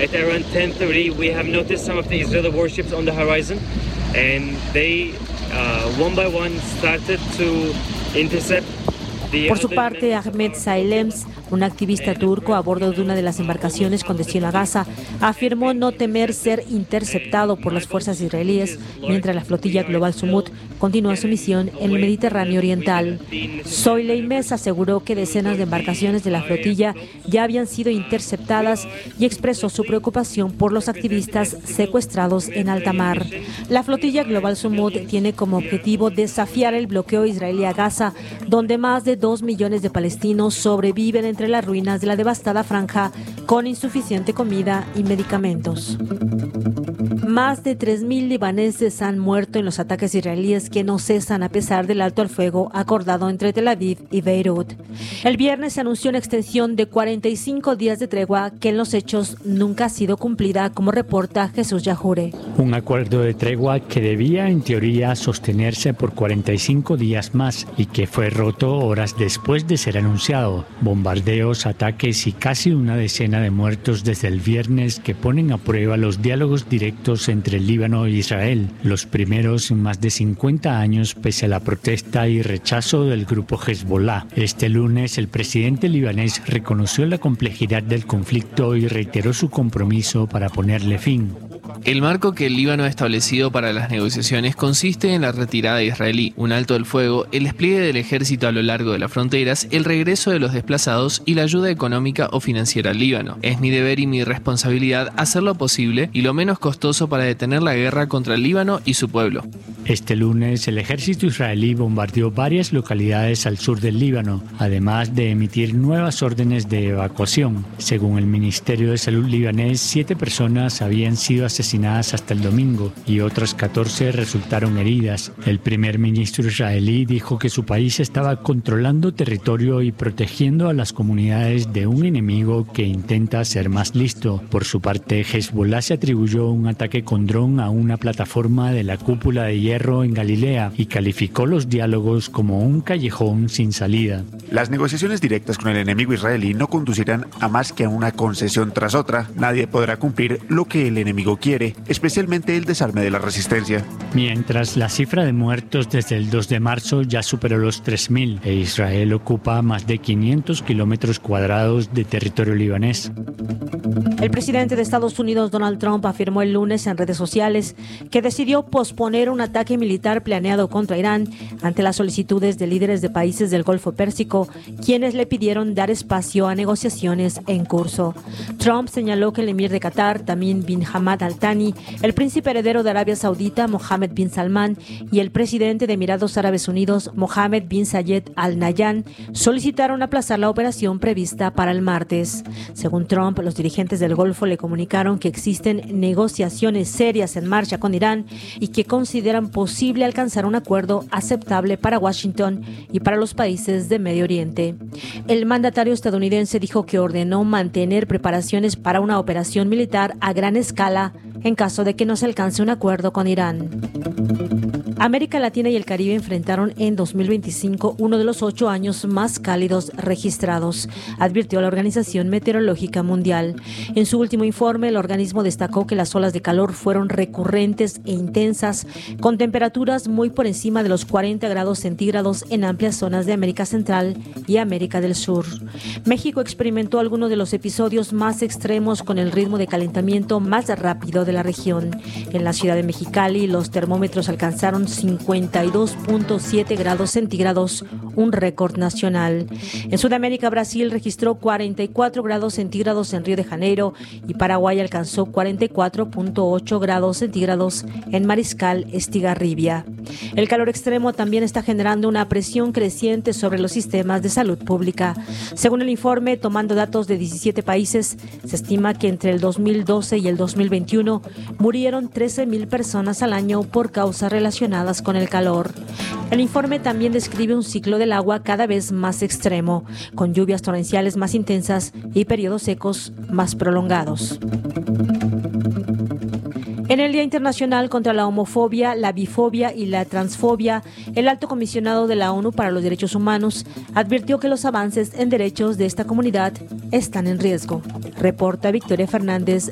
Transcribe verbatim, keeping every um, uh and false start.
At around ten thirty, we have noticed some of the Israeli warships on the horizon, and they, uh, one by one, started to intercept. Por su parte, Ahmed Sailems, un activista turco a bordo de una de las embarcaciones con destino a Gaza, afirmó no temer ser interceptado por las fuerzas israelíes, mientras la flotilla global Sumut continúa su misión en el Mediterráneo Oriental. Soleimes aseguró que decenas de embarcaciones de la flotilla ya habían sido interceptadas y expresó su preocupación por los activistas secuestrados en alta mar. La flotilla global Sumut tiene como objetivo desafiar el bloqueo israelí a Gaza, donde más de dos millones de palestinos sobreviven entre las ruinas de la devastada franja con insuficiente comida y medicamentos. Más de tres mil libaneses han muerto en los ataques israelíes que no cesan a pesar del alto al fuego acordado entre Tel Aviv y Beirut. El viernes se anunció una extensión de cuarenta y cinco días de tregua que en los hechos nunca ha sido cumplida, como reporta Jesús Yahure. Un acuerdo de tregua que debía en teoría sostenerse por cuarenta y cinco días más y que fue roto horas después de ser anunciado. Bombardeos, ataques y casi una decena de muertos desde el viernes que ponen a prueba los diálogos directos entre el Líbano e Israel, los primeros en más de cincuenta años pese a la protesta y rechazo del grupo Hezbollah. Este lunes el presidente libanés reconoció la complejidad del conflicto y reiteró su compromiso para ponerle fin. El marco que el Líbano ha establecido para las negociaciones consiste en la retirada israelí, un alto del fuego, el despliegue del ejército a lo largo de las fronteras, el regreso de los desplazados y la ayuda económica o financiera al Líbano. Es mi deber y mi responsabilidad hacer lo posible y lo menos costoso para detener la guerra contra el Líbano y su pueblo. Este lunes el ejército israelí bombardeó varias localidades al sur del Líbano, además de emitir nuevas órdenes de evacuación. Según el Ministerio de Salud libanés, siete personas habían sido asesinadas hasta el domingo y otras catorce resultaron heridas. El primer ministro israelí dijo que su país estaba controlando territorio y protegiendo a las comunidades de un enemigo que intenta ser más listo. Por su parte, Hezbollah se atribuyó un ataque con dron a una plataforma de la cúpula de hierro en Galilea y calificó los diálogos como un callejón sin salida. Las negociaciones directas con el enemigo israelí no conducirán a más que a una concesión tras otra. Nadie podrá cumplir lo que el enemigo quiere, especialmente el desarme de la resistencia. Mientras la cifra de muertos desde el dos de marzo ya superó los tres mil e Israel ocupa más de quinientos kilómetros cuadrados de territorio libanés. El presidente de Estados Unidos, Donald Trump, afirmó el lunes en redes sociales que decidió posponer un ataque militar planeado contra Irán ante las solicitudes de líderes de países del Golfo Pérsico, quienes le pidieron dar espacio a negociaciones en curso. Trump señaló que el emir de Qatar, Tamim bin Hamad Al Thani, el príncipe heredero de Arabia Saudita, Mohammed bin Salman, y el presidente de Emiratos Árabes Unidos, Mohammed bin Zayed Al Nahyan, solicitaron aplazar la operación prevista para el martes. Según Trump, los dirigentes del Golfo le comunicaron que existen negociaciones serias en marcha con Irán y que consideran posible alcanzar un acuerdo aceptable para Washington y para los países de Medio Oriente. El mandatario estadounidense dijo que ordenó mantener preparaciones para una operación militar a gran escala en caso de que no se alcance un acuerdo con Irán. América Latina y el Caribe enfrentaron en dos mil veinticinco uno de los ocho años más cálidos registrados, advirtió la Organización Meteorológica Mundial. En su último informe, el organismo destacó que las olas de calor fueron recurrentes e intensas, con temperaturas muy por encima de los cuarenta grados centígrados en amplias zonas de América Central y América del Sur. México experimentó algunos de los episodios más extremos con el ritmo de calentamiento más rápido de la región. En la ciudad de Mexicali, los termómetros alcanzaron cincuenta y dos punto siete grados centígrados, un récord nacional. En Sudamérica, Brasil registró cuarenta y cuatro grados centígrados en Río de Janeiro y Paraguay alcanzó cuarenta y cuatro punto ocho grados centígrados en Mariscal Estigarribia. El calor extremo también está generando una presión creciente sobre los sistemas de salud pública. Según el informe, tomando datos de diecisiete países, se estima que entre el dos mil doce y el dos mil veintiuno murieron trece mil personas al año por causas relacionadas con el calor. El informe también describe un ciclo del agua cada vez más extremo, con lluvias torrenciales más intensas y periodos secos más prolongados. En el Día Internacional contra la Homofobia, la Bifobia y la Transfobia, el Alto Comisionado de la ONU para los Derechos Humanos advirtió que los avances en derechos de esta comunidad están en riesgo. Reporta Victoria Fernández